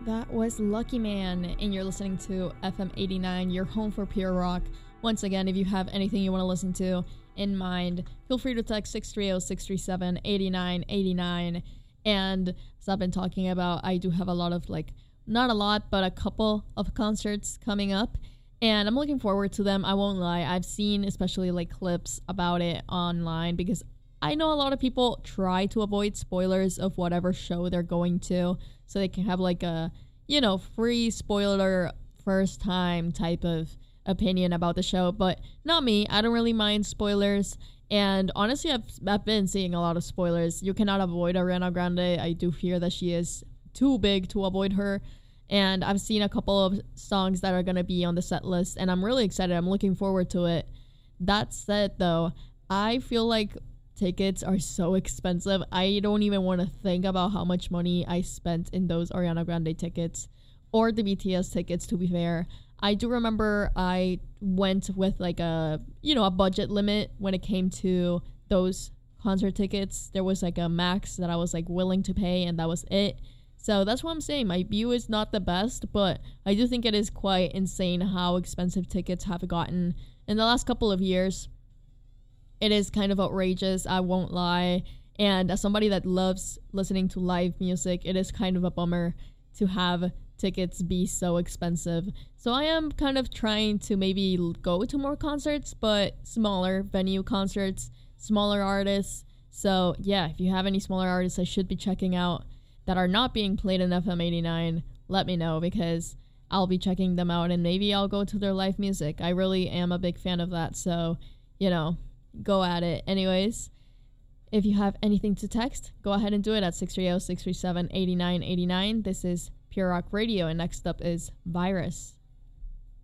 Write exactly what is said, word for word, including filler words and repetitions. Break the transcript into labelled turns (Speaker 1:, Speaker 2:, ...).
Speaker 1: That was Lucky Man, and you're listening to F M eighty-nine, your home for pure rock. Once again, if you have anything you want to listen to in mind, feel free to text six three zero, six three seven, eight nine eight nine. And as I've been talking about, I do have a lot of, like, not a lot, but a couple of concerts coming up, and I'm looking forward to them. I won't lie. I've seen especially, like, clips about it online, because I know a lot of people try to avoid spoilers of whatever show they're going to, so they can have, like, a, you know, free spoiler first time type of opinion about the show. But not me. I don't really mind spoilers. And honestly, I've, I've been seeing a lot of spoilers. You cannot avoid Ariana Grande. I do fear that she is too big to avoid her. And I've seen a couple of songs that are going to be on the set list, and I'm really excited. I'm looking forward to it. That said, though, I feel like tickets are so expensive. I don't even want to think about how much money I spent in those Ariana Grande tickets, or the B T S tickets, to be fair. I do remember I went with, like, a, you know, a budget limit when it came to those concert tickets. There was, like, a max that I was, like, willing to pay, and that was it. So that's what I'm saying. My view is not the best, but I do think it is quite insane how expensive tickets have gotten in the last couple of years. It is kind of outrageous, I won't lie. And as somebody that loves listening to live music, it is kind of a bummer to have tickets be so expensive. So I am kind of trying to maybe go to more concerts, but smaller venue concerts, smaller artists. So yeah, if you have any smaller artists I should be checking out that are not being played in F M eighty-nine, let me know, because I'll be checking them out, and maybe I'll go to their live music. I really am a big fan of that, so, you know, go at it. Anyways, if you have anything to text, go ahead and do it at six three zero, six three seven, eight nine eight nine. This is Pure Rock Radio, and next up is Virus.